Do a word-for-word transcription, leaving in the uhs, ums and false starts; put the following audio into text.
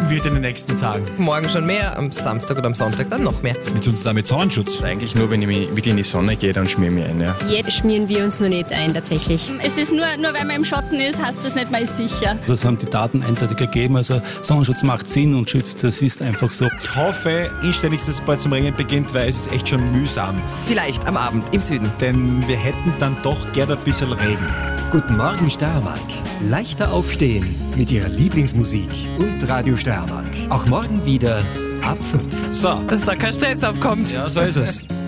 schlimm wird in den nächsten Tagen. Morgen schon mehr, am Samstag oder am Sonntag dann noch mehr. Mit uns da mit Sonnenschutz? Eigentlich nur, wenn ich mich wirklich in die Sonne gehe, dann schmier ich mich ein. Ja. Jetzt schmieren wir uns noch nicht ein, tatsächlich. Es ist nur, nur weil man im Schatten ist, heißt das nicht, man ist sicher. Das haben die Daten eindeutig ergeben. Also Sonnenschutz macht Sinn und schützt, das ist einfach so. Ich hoffe inständig, dass es bald zum Regnen beginnt, weil es ist echt schon mühsam. Vielleicht am Abend im Süden. Denn wir hätten dann doch gerne ein bisschen Regen. Guten Morgen Steiermark. Leichter aufstehen mit Ihrer Lieblingsmusik und Radio Steiermark. Auch morgen wieder ab fünf. So. Dass da kein Stress aufkommt. Ja, so ist es.